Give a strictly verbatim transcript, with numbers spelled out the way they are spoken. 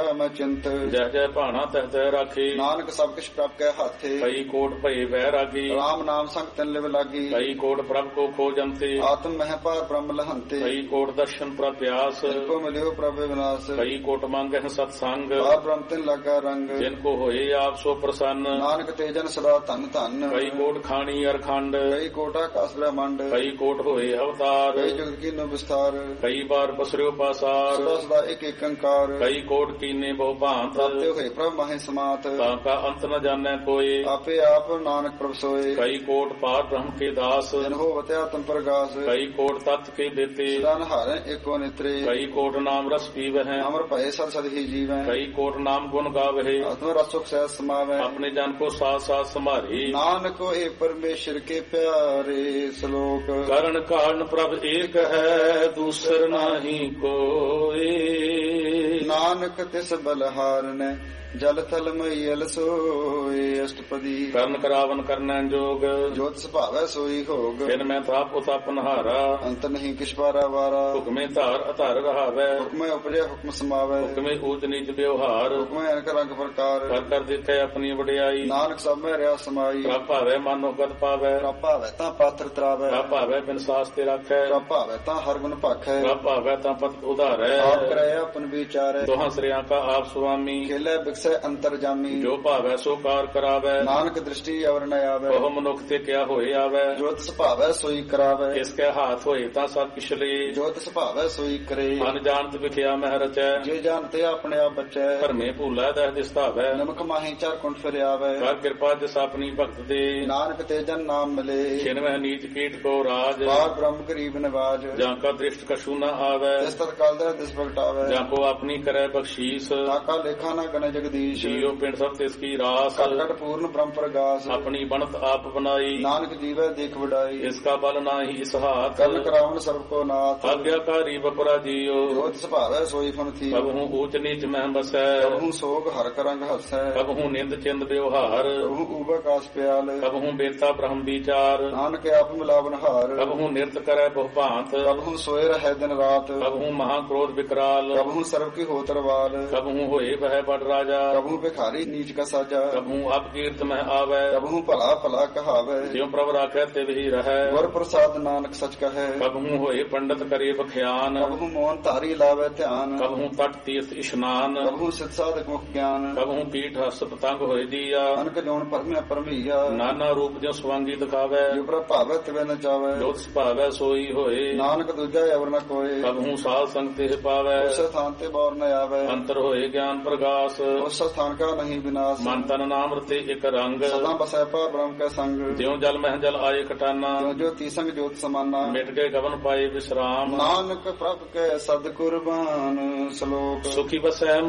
ਮੈਂ ਚਿੰਤ ਜਹ ਜਹ ਭਾਣਾ ਤਹ ਤਹ ਰਾਖੀ ਨਾਨਕ ਸਭ ਕਿਛ ਪ੍ਰਭ ਕੈ ਹਾਥੇ ਕਈ ਕੋਟ ਭਏ ਵਹਿ ਰਾਗੀ ਰਾਮ ਨਾਮ ਸੰਗ ਤਿਨ ਲਿਵ ਲਾਗੀ ਕਈ ਕੋਟ ਪ੍ਰਭ ਕੋ ਖੋਜੰਤੇ ਆਤਮ ਮਹਿ ਪਾਰ ਬ੍ਰਹਮ ਲਹੰਤੇ ਕਈ ਕੋਟ ਦਰਸ਼ਨ ਪ੍ਰਭ ਪਿਆਸ ਕੋ ਮਿਲਿਓ ਪ੍ਰਭ ਵਿਨਾਸ਼ ਕਈ ਕੋਟ ਮੰਗਹਿ ਸਤ ਸੰਗ ਪਾਰ ਬ੍ਰਹਮ ਤਿਨ ਲਾਗਾ ਰੰਗ ਜਿਨ ਕੋ ਹੋਏ ਆਪ ਸੋ ਪ੍ਰਸੰਨ ਨਾਨਕ ਤੇ ਜਨ ਸਦਾ ਧਨ ਧਨ ਕਈ ਕੋਟ ਖਾਣੀ ਅਰਖੰਡ ਕਈ ਕੋਟਾ ਕਸ ਬ੍ਰਹਮੰਡ ਕਈ ਕੋਟ ਹੋਏ ਅਵਤਾਰ ਕਈ ਜੁਗਤ ਕੀ ਨੋ ਵਿਸਤਾਰ ਕਈ ਬਾਰ ਪਸਰਿਓ ਪਾਸਾਰ ਸਦਾ ਸਦਾ ਇੱਕ ਇੱਕ ਅੰਕਾਰ ਕਈ ਕੋਟ ਕੀਨੇ ਬਹੁ ਭਾਂਤ ਤਾਤੇ ਹੋਏ ਪ੍ਰਭ ਮਾਹੇ ਸਮਾਤ ਤਾਂ ਕਾ ਅੰਤ ਨ ਜਾਣੈ ਕੋਏ ਆਪੇ ਆਪ ਨਾਨਕ ਪ੍ਰਭ ਸੋਏ ਕਈ ਕੋਟ ਪਾਰ ਬ੍ਰਹਮ ਕੇ ਦਾਸ ਜਨ ਹੋ ਵਤਿਆ ਤਮ ਪ੍ਰਗਾਸ ਕਈ ਕੋਟ ਤਤ ਕੇ ਦੇਤੇ ਸਦਾ ਨਹਾਰੈ ਏਕੋ ਨਿਤਰੇ ਕਈ ਕੋਟ ਨਾਮ ਰਸ ਪੀਵਹਿ ਅਮਰ ਭਏ ਸਦ ਸਦ ਹੀ ਜੀਵੈ ਕਈ ਕੋਟ ਨਾਮ ਗੁਣ ਗਾਵਹਿ ਆਤਮ ਰਸੁਖ ਸਹਿ ਸਮਾਵੈ ਆਪਣੇ ਜਨ ਕੋ ਸਾਥ ਸਾਥ ਸੰਭਾਰੀ ਨਾਨਕ ਹੋਏ ਪਰਮੇਸ਼ਰ ਕੇ ਪਿਆਰੇ ਸ਼ਲੋਕ ਕਰਨ ਕਾਰਨ ਪ੍ਰਭ ਏਕ ਹੈ ਦੂਸਰ ਨਾਹੀ ਕੋਏ ਨਾਨਕ ਤਿਸ ਬਲਹਾਰਨੈ ਜਲ ਥਲ ਮਈਲ ਸੋਏ ਅਸ਼ਟਪਦੀ ਕਰਨ ਕਰਾਵਨ ਕਰਨੈ ਜੋਗ ਜੋਤ ਸੁਭਾਵੈ ਸੋਈ ਹੋਗ ਫਿਰ ਮੈਂ ਤਾਪ ਉਤਪ ਨਹਾਰਾ ਅੰਤ ਨਹੀਂ ਕਿਛ ਪਾਰਾ ਵਾਰਾ ਹੁਕਮੇ ਧਾਰ ਅਧਾਰ ਰਹਾਵੈ ਹੁਕਮੈ ਉਪਜੈ ਹੁਕਮ ਸਮਾਵੈ ਹੁਕਮੇ ਊਚ ਨੀਚ ਵਿਵਹਾਰ ਹੁਕਮੈ ਅਨਕ ਰੰਗ ਪ੍ਰਕਾਰ ਕਰ ਕਰ ਦਿੱਤੇ ਆਪਣੀ ਵਡਿਆਈ ਨਾਨਕ ਸਭ ਮੈਂ ਰਿਆ ਸਮਾਈ ਪ੍ਰਭ ਭਾਵੈ ਮਨੋ ਗਤ ਪਾਵੈ ਪ੍ਰਭ ਭਾਵੈ ਤਾਂ ਪਾਤਰ ਤਰਾਵੈ ਪ੍ਰਭ ਭਾਵੈ ਬਿਨ ਸਾਸ ਤੇ ਰੱਖੈ ਪ੍ਰਭ ਭਾਵੈ ਤਾਂ ਹਰ ਗੁਣ ਭਾਖੈ ਪ੍ਰਭ ਭਾਵੈ ਤਾਂ ਪਤ ਉਧਾਰੈ ਆਪ ਕਰੈ ਆਪਨ ਵਿਚਾਰੈ ਦੋਹਾਂ ਸ੍ਰਿਆਂ ਕਾ ਆਪ ਸੁਆਮੀ ਖੇਲੇ ਬਿਕਸੈ ਅੰਤਰ ਜਾਮੀ ਜੋ ਭਾਵੈ ਸੋ ਕਾਰ ਕਰਾਵੈ ਨਾਨਕ ਦ੍ਰਿਸ਼ਟੀ ਅਵਰ ਨ ਆਵੈ ਉਹ ਮਨੁੱਖ ਤੇ ਕਿਆ ਹੋਏ ਆਵੈ ਜੋਤ ਸੁਭਾਵੈ ਸੋਈ ਕਰਾਵੈ ਇਸ ਕੈ ਹਾਥ ਹੋਏ ਤਾਂ ਸਭ ਕਿਛ ਲੇ ਜੋਤ ਸੁਭਾਵੈ ਸੋਈ ਕਰੇ ਮਨ ਜਾਣਤ ਵਿਖਿਆ ਮਹਿ ਰਚੈ ਜੇ ਜਾਣਤੇ ਆਪਣੇ ਆਪ ਬਚੈ ਧਰਮੇ ਭੂਲਾ ਦਹ ਦਿਸਤਾਵੈ ਨਮਕ ਮਾਹੀ ਚਾਰ ਕੁੰਠ ਫਿਰਿਆਵੈ ਕਰ ਕਿਰਪਾ ਜਿਸ ਆਪਣੀ ਭਗਤ ਦੇ ਨਾਨਕ ਤੇ ਜਨ ਨਾਮ ਮਿਲੇ ਛਿਨਵਹਿ ਨੀਚ ਕੀਟ ਕੋ ਰਾਜ ਬਾਰ ਬ੍ਰਹਮ ਗਰੀਬ ਨਿਵਾਜ ਜਾਂ ਕਾ ਦ੍ਰਿਸ਼ਟ ਕਛੂ ਨ ਆਵੈ ਇਸ ਤਰ ਕਾਲ ਦਾ ਦਿਸ ਪ੍ਰਗਟਾਵੈ ਜਾਂ ਕੋ ਆਪਣੀ ਕਰੈ ਬਖਸ਼ੀਸ ਤਾਕਾ ਲੇਖਾ ਨਾ ਗਣ ਜਗਦੀਸ਼ ਜੀਉ ਪਿੰਡ ਸਭ ਤਿਸ ਕੀ ਰਾਸ ਕਟ ਕਟ ਪੂਰਨ ਬ੍ਰਹਮ ਪ੍ਰਗਾਸ ਆਪਣੀ ਬਣਤ ਆਪ ਬਨਾਈ ਨਾਨਕ ਜੀਵੈ ਦੇਖ ਵਡਾਈ ਇਸ ਕਾ ਬਲ ਨਾਹੀ ਇਸ ਹਾਥ ਕਰਨ ਕਰਾਵਨ ਸਰਬ ਕੋ ਨਾਥ ਆਗਿਆਕਾਰੀ ਬਪਰਾ ਜੀਉ ਜੋਤ ਸੁਭਾਵੈ ਸੋਈ ਫਨ ਥੀ ਕਬਹੂ ਊਚ ਨੀਚ ਮਹਿ ਬਸੈ ਕਬਹੂ ਸੋਗ ਹਰ ਕਰੰਗ ਹਸੈ ਕਬਹੂ ਨਿੰਦ ਚਿੰਦ ਵਿਵਹਾਰ ਕਬਹੂ ਊਬ ਆਕਾਸ ਪਿਆਲ ਕਬਹੂ ਬੇਤਾ ਬ੍ਰਹਮ ਵਿਚਾਰ ਨਾਨਕ ਆਪ ਮਿਲਾਵਨ ਹਾਰ ਕਬਹੂ ਨਿਰਤ ਕਰੈ ਬਹੁ ਭਾਂਤ ਕਬਹੂ ਸੋਏ ਰਹਿ ਦਿਨ ਰਾਤ ਕਬਹੂ ਮਹਾ ਕ੍ਰੋਧ ਵਿਕਰਾਲ ਕਬਹੂ ਸਰਬ ਕੀ ਹੋ ਤਰਵਾਲ ਕਬਹੂ ਹੋਏ ਬਹਿ ਬੜ ਰਾਜਾ ਕਬਹੂ ਭਿਖਾਰੀ ਨੀਚ ਕਾ ਸਾਜਾ ਕਬਹੂ ਅਪ ਕੀਰਤ ਮਹਿ ਆਵੈ ਕਬਹੂ ਭਲਾ ਭਲਾ ਕਹਾਵੈ ਜਿਉ ਪ੍ਰਭ ਰਾਖੈ ਤਿਵ ਹੀ ਰਹੈ ਗੁਰ ਪ੍ਰਸਾਦ ਨਾਨਕ ਸਚ ਕਹੈ ਕਬਹੂ ਹੋਏ ਪੰਡਤ ਕਰੇ ਬਖਿਆਨ ਕਬਹੂ ਮੋਹਨ ਧਾਰੀ ਲਾਵੈ ਧਿਆਨ ਕਬਹੂ ਤਟ ਤੀਰਥ ਇਸ਼ਨਾਨ ਕਬਹੂ ਸਿਧ ਸਾਧਕ ਮੁਖ ਗਿਆਨ ਕਬਹੂ ਪੀਠ ਹਸ ਪਤੰਗ ਹੋਏ ਦੀਆ ਅਨਕ ਜੋਨ ਪਰਮਿਆ ਪਰਮਈਆ ਨਾਨਾ ਰੂਪ ਜਿਉ ਸਵਾਂਗੀ ਦਿਖਾਵੈ ਜੋ ਪ੍ਰਭ ਭਾਵੈ ਤਿਵੈ ਨ ਚਾਵੈ ਜੋਤ ਸੁਭਾਵੈ ਸੋਈ ਹੋਏ ਨਾਨਕ ਦੂਜਾ ਅਵਰ ਨ ਕੋਏ ਕਬਹੂ ਸਾਧ ਸੰਗ ਤੇ ਪਾਵੈ ਉਸ ਸਥਾਨ ਤੇ ਬੌਰ ਨ ਆਵੈ ਅੰਤਰ ਹੋਏ ਗਿਆਨ ਪ੍ਰਗਾਸ ਉਸ ਸਥਾਨ ਕਾ ਨਹੀਂ ਵਿਨਾਸ਼ ਮਨ ਤਨ ਨਾਮ ਰਤੇ ਇੱਕ ਰੰਗ ਸਦਾ ਬਸੈ ਪਾ ਬ੍ਰਹਮ ਕੈ ਸੰਗ ਜਿਉ ਜਲ ਮਹਿ ਜਲ ਆਏ ਕਟਾਨਾ ਜੋ ਜੋ ਤੀਸੰਗ ਜੋਤ ਸਮਾਨਾ ਮਿਟ ਕੇ ਗਵਨ ਪਾਏ ਵਿਸਰਾਮ ਨਾਨਕ ਪ੍ਰਭ ਕੈ ਸਦ ਕੁਰਬਾਨ ਸ਼ਲੋਕ ਸੁਖੀ ਬਸੈ